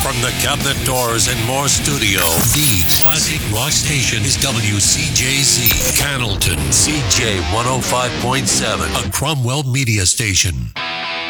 From the Cabinet Doors and More studio, the classic rock station is WCJZ, Cannelton, CJ 105.7, a Cromwell media station.